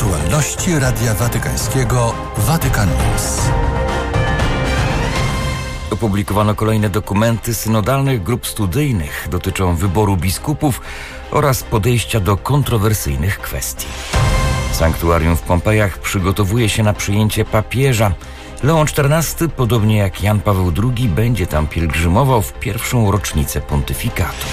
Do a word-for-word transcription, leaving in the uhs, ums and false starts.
Aktualności Radia Watykańskiego Vatican News. Opublikowano kolejne dokumenty synodalnych grup studyjnych. Dotyczą wyboru biskupów oraz podejścia do kontrowersyjnych kwestii. Sanktuarium w Pompejach przygotowuje się na przyjęcie papieża. Leon czternasty, podobnie jak Jan Paweł drugi, będzie tam pielgrzymował w pierwszą rocznicę pontyfikatu.